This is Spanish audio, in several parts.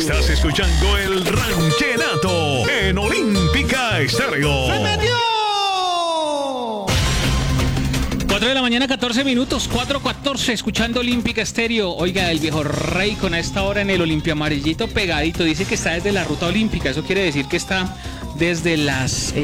Estás escuchando el Ranchenato en Olímpica Estéreo. ¡Se metió! 4 de la mañana, 14 minutos, 4:14, escuchando Olímpica Estéreo. Oiga, el viejo Raycon a esta hora en el Olimpia Amarillito pegadito. Dice que está desde la ruta olímpica. Eso quiere decir que está desde las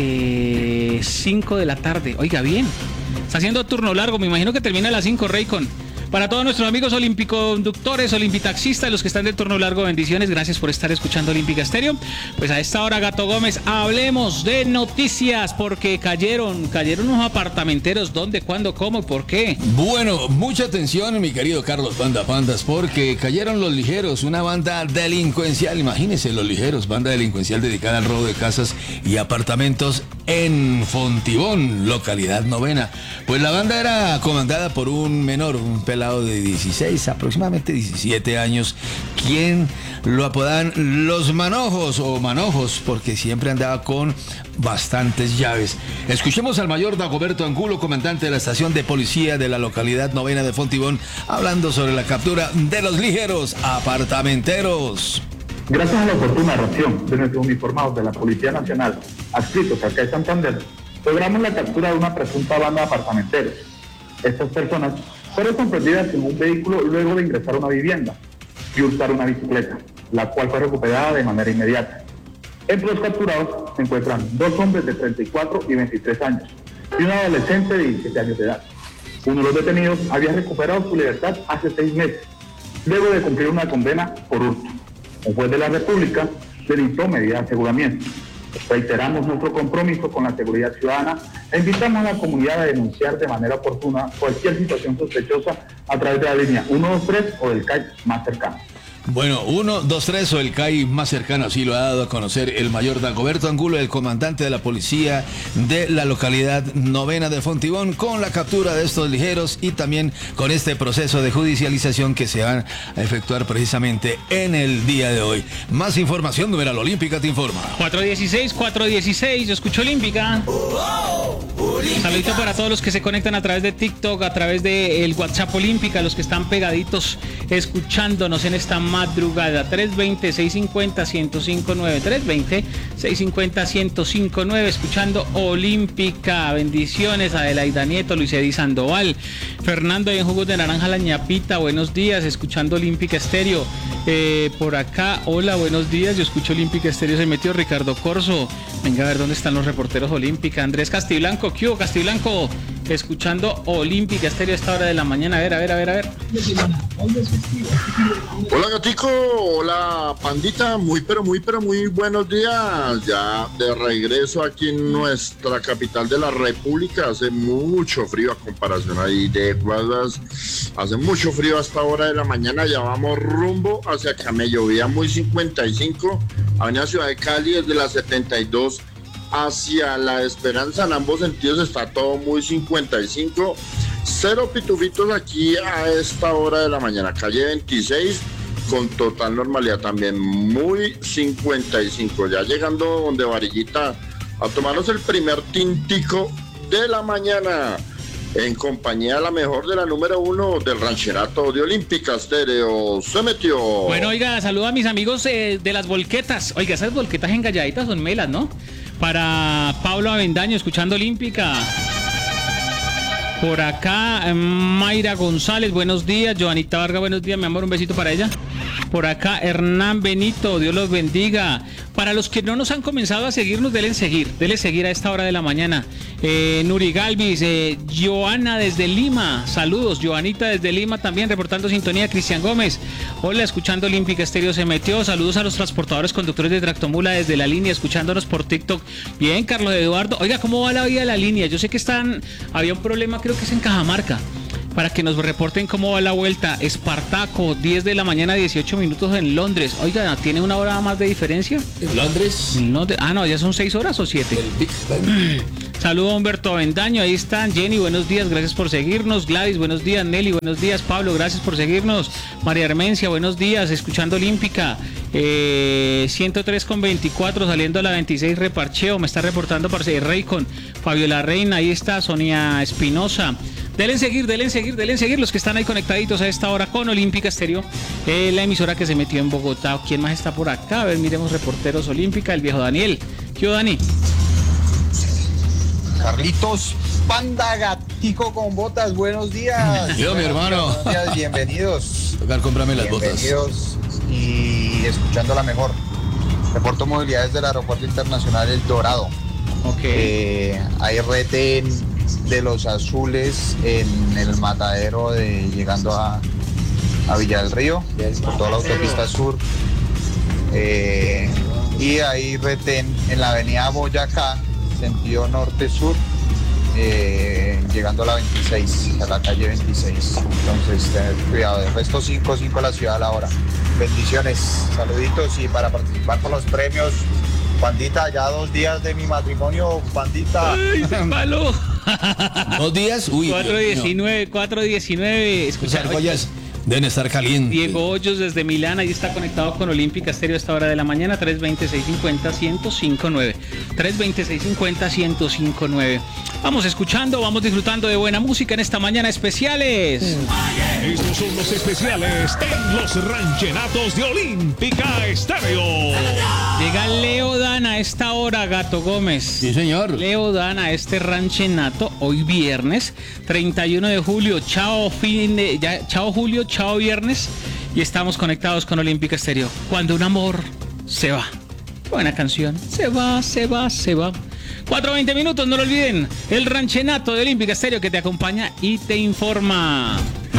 5 de la tarde. Oiga, bien. Está haciendo turno largo. Me imagino que termina a las 5, Raycon. Para todos nuestros amigos olimpiconductores, olimpitaxistas, los que están de turno largo, bendiciones. Gracias por estar escuchando Olímpica Estéreo. Pues a esta hora, Gato Gómez, hablemos de noticias, porque cayeron unos apartamenteros. ¿Dónde, cuándo, cómo, por qué? Bueno, mucha atención, mi querido Carlos Panda Pandas, porque cayeron Los Ligeros, una banda delincuencial. Imagínense, Los Ligeros, banda delincuencial dedicada al robo de casas y apartamentos en Fontibón, localidad Novena. Pues la banda era comandada por un menor, un pelado de 16, aproximadamente 17 años, quien lo apodaban Los Manojos o Manojos, porque siempre andaba con bastantes llaves. Escuchemos al mayor Dagoberto Angulo, comandante de la estación de policía de la localidad Novena de Fontibón, hablando sobre la captura de los ligeros apartamenteros. Gracias a la oportuna reacción de nuestros uniformados de la Policía Nacional, adscritos al CAI Santander, logramos la captura de una presunta banda de apartamenteros. Estas personas fueron sorprendidas en un vehículo luego de ingresar a una vivienda y hurtar una bicicleta, la cual fue recuperada de manera inmediata. Entre los capturados se encuentran 2 hombres de 34 y 23 años y un adolescente de 17 años de edad. Uno de los detenidos había recuperado su libertad hace 6 meses, luego de cumplir una condena por hurto. Un juez de la República le dictó medida de aseguramiento. Reiteramos nuestro compromiso con la seguridad ciudadana e invitamos a la comunidad a denunciar de manera oportuna cualquier situación sospechosa a través de la línea 123 o del CAI más cercano. Bueno, 123 o el CAI más cercano, así lo ha dado a conocer el mayor Dagoberto Angulo, el comandante de la policía de la localidad Novena de Fontibón, con la captura de estos ligeros y también con este proceso de judicialización que se va a efectuar precisamente en el día de hoy. Más información, Numeral Olímpica te informa. 416, yo escucho Olímpica. Saludito para todos los que se conectan a través de TikTok, a través del WhatsApp Olímpica, los que están pegaditos escuchándonos en esta madrugada. 320-650-1059, 320-650-1059, escuchando Olímpica. Bendiciones a Adelaida Nieto, Luis Edi Sandoval, Fernando en Jugos de Naranja La Ñapita, buenos días, escuchando Olímpica Estéreo. Por acá, hola, buenos días, yo escucho Olímpica Estéreo, se metió Ricardo Corso. Venga a ver dónde están los reporteros Olímpica. Andrés Castiblanco, ¿qué hubo, Castiblanco? Escuchando Olímpica Estéreo a esta hora de la mañana. A ver. Hola Gatico, hola Pandita, muy buenos días. Ya de regreso aquí en nuestra capital de la República. Hace mucho frío a comparación ahí de Guadas. Hace mucho frío a esta hora de la mañana. Ya vamos rumbo hacia Camello, vía muy 55, Avenida Ciudad de Cali, desde la 72 hacia La Esperanza, en ambos sentidos está todo muy 55, 0 pitufitos aquí a esta hora de la mañana. Calle 26 con total normalidad también, muy 55, ya llegando donde Varillita a tomarnos el primer tintico de la mañana en compañía de la mejor, de la número 1 del rancherato de Olímpica Estéreo. Se metió. Bueno, oiga, saludo a mis amigos de las volquetas. Oiga, esas volquetas engalladitas son melas, ¿no? Para Pablo Avendaño, escuchando Olímpica. Por acá, Mayra González, buenos días. Joanita Vargas, buenos días, mi amor, un besito para ella. Por acá, Hernán Benito, Dios los bendiga. Para los que no nos han comenzado a seguirnos, denle seguir a esta hora de la mañana. Nuri Galvis, Joana desde Lima, saludos. Joanita desde Lima también, reportando sintonía. Cristian Gómez, hola, escuchando Olímpica Estéreo, se metió. Saludos a los transportadores, conductores de tractomula desde la línea, escuchándonos por TikTok. Bien, Carlos Eduardo. Oiga, ¿cómo va la vida de la línea? Yo sé que había un problema, creo que es en Cajamarca. Para que nos reporten cómo va la vuelta. Espartaco, 10 de la mañana, 18 minutos en Londres. Oiga, ¿tiene una hora más de diferencia? ¿En Londres? No, ya son 6 horas o 7. El Big Bang. Saludo a Humberto Avendaño, ahí están. Jenny, buenos días, gracias por seguirnos. Gladys, buenos días. Nelly, buenos días. Pablo, gracias por seguirnos. María Hermencia, buenos días, escuchando Olímpica. 103,24, saliendo a la 26 reparcheo, me está reportando Parce Raycon. Fabiola Reina, ahí está. Sonia Espinosa. Delen seguir los que están ahí conectaditos a esta hora con Olímpica Estéreo, la emisora que se metió en Bogotá. ¿Quién más está por acá? A ver, miremos Reporteros Olímpica, el viejo Daniel. ¿Qué hubo, Dani? Carlitos Panda Gatico con botas, buenos días. Yo, mi hermano. Buenos días, bienvenidos. Tocar comprarme las botas. Bienvenidos y escuchando la mejor. Reporto movilidad desde el Aeropuerto Internacional El Dorado. Ok. Hay retén de los azules en el matadero llegando a Villa del Río, por toda la autopista sur. Y hay retén en la avenida Boyacá, sentido norte-sur, llegando a la 26, a la calle 26. Entonces, tener cuidado. De resto, 5 a la ciudad a la hora. Bendiciones, saluditos, y para participar por los premios, Pandita, ya 2 días de mi matrimonio, Pandita. ¡Ay, se embaló! 2 días, uy. 4:19. Escuchar, Esas joyas deben estar calientes. Diego Hoyos desde Milán, ahí está conectado con Olímpica Estéreo a esta hora de la mañana, 320-650-1059. 320-650-1059. Vamos escuchando, vamos disfrutando de buena música en esta mañana especiales. Estos son los especiales en los ranchenatos de Olímpica Estéreo. Llega Leo Dan a esta hora, Gato Gómez. Sí, señor. Leo Dan a este ranchenato hoy viernes 31 de julio. Chao Julio, chao viernes. Y estamos conectados con Olímpica Estéreo. Cuando un amor se va. Buena canción. Se va. 4:20 minutos, no lo olviden. El ranchenato de Olímpica Estéreo que te acompaña y te informa.